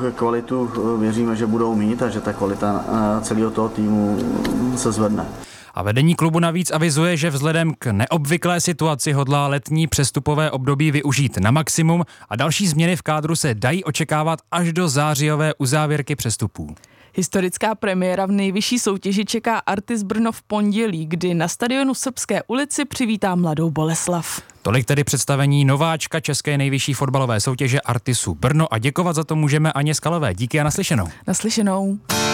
kvalitu věříme, že budou mít a že ta kvalita celého toho týmu se zvedne. A vedení klubu navíc avizuje, že vzhledem k neobvyklé situaci hodlá letní přestupové období využít na maximum a další změny v kádru se dají očekávat až do zářijové uzávěrky přestupů. Historická premiéra v nejvyšší soutěži čeká Artis Brno v pondělí, kdy na stadionu Srbské ulici přivítá Mladou Boleslav. Tolik tedy představení nováčka české nejvyšší fotbalové soutěže Artisu Brno a děkovat za to můžeme Aně Skalové. Díky a naslyšenou. Naslyšenou.